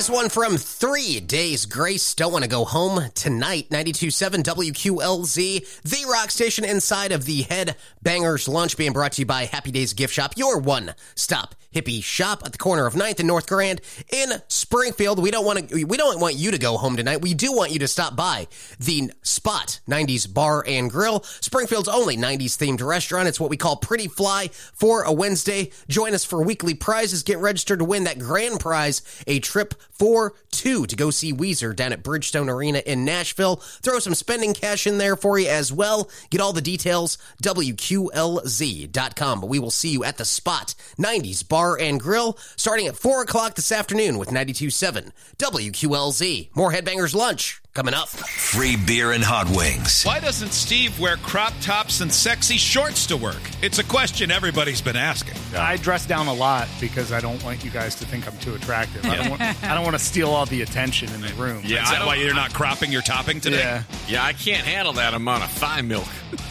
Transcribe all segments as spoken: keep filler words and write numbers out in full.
This one from Three Days Grace. Don't want to go home tonight. ninety-two point seven W Q L Z, the rock station inside of the Head Bangers Lunch, being brought to you by Happy Days Gift Shop, your one-stop hippie shop at the corner of ninth and North Grand in Springfield. We don't want to. We don't want you to go home tonight. We do want you to stop by the Spot nineties Bar and Grill, Springfield's only nineties themed restaurant. It's what we call Pretty Fly for a Wednesday. Join us for weekly prizes. Get registered to win that grand prize, a trip for two to go see Weezer down at Bridgestone Arena in Nashville. Throw some spending cash in there for you as well. Get all the details, W Q L Z dot com. But we will see you at the Spot nineties Bar and Grill starting at four o'clock this afternoon with ninety-two point seven W Q L Z. More Headbangers Lunch coming up. Free beer and hot wings. Why doesn't Steve wear crop tops and sexy shorts to work? It's a question everybody's been asking. I dress down a lot because I don't want you guys to think I'm too attractive. I don't want, I don't want to steal all the attention in the room. Yeah, is that why you're not cropping your topping today? Yeah. Yeah, I can't handle that amount of thigh milk.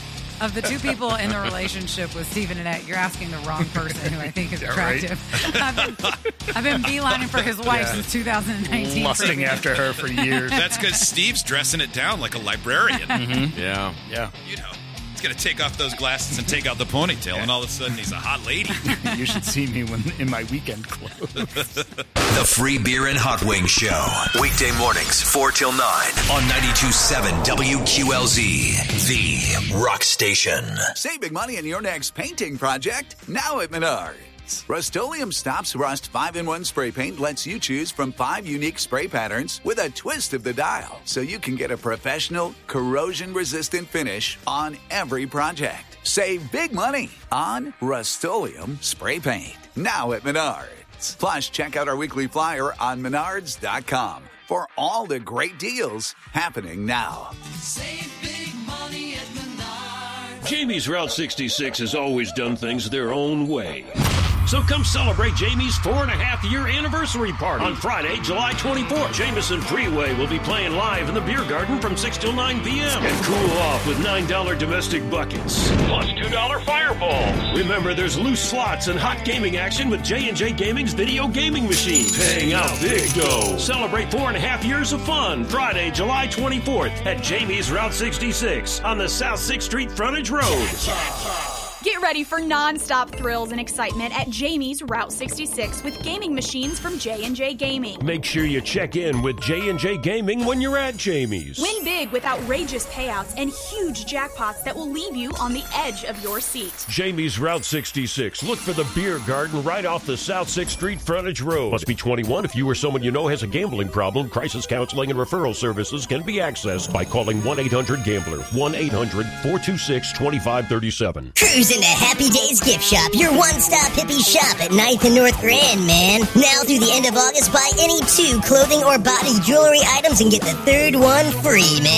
Of the two people in the relationship with Steve and Annette, you're asking the wrong person who I think is attractive. Right? I've, been, I've been beelining for his wife yeah. since two thousand nineteen. Lusting after her for years. That's because Steve's dressing it down like a librarian. Mm-hmm. Yeah. Yeah. You know, he's going to take off those glasses and take out the ponytail, yeah. and all of a sudden he's a hot lady. You should see me when in my weekend clothes. The Free Beer and Hot Wings Show. Weekday mornings, four till nine on ninety-two point seven W Q L Z, the rock station. Save big money on your next painting project now at Menards. Rust-Oleum Stops Rust five in one spray paint lets you choose from five unique spray patterns with a twist of the dial, so you can get a professional, corrosion-resistant finish on every project. Save big money on Rust-Oleum spray paint now at Menards. Plus, check out our weekly flyer on menards dot com for all the great deals happening now. Save big money at Menards. Jamie's Route sixty-six has always done things their own way. So come celebrate Jamie's four and a half year anniversary party on Friday, July twenty-fourth. Jameson Freeway will be playing live in the beer garden from six till nine p.m. and cool off with nine dollar domestic buckets plus two dollar fireballs. Remember, there's loose slots and hot gaming action with J and J Gaming's video gaming machines. Paying out big dough. Celebrate four and a half years of fun Friday, July twenty-fourth at Jamie's Route sixty-six on the South sixth Street Frontage Road. Get ready for non-stop thrills and excitement at Jamie's Route sixty-six with gaming machines from J and J Gaming. Make sure you check in with J and J Gaming when you're at Jamie's. Win big with outrageous payouts and huge jackpots that will leave you on the edge of your seat. Jamie's Route sixty-six. Look for the beer garden right off the South sixth Street Frontage Road. Must be twenty-one. If you or someone you know has a gambling problem, crisis counseling and referral services can be accessed by calling one eight hundred gambler. one eight hundred four two six two five three seven. Cruise into Happy Days Gift Shop, your one-stop hippie shop at ninth and North Grand, man. Now through the end of August, buy any two clothing or body jewelry items and get the third one free, man.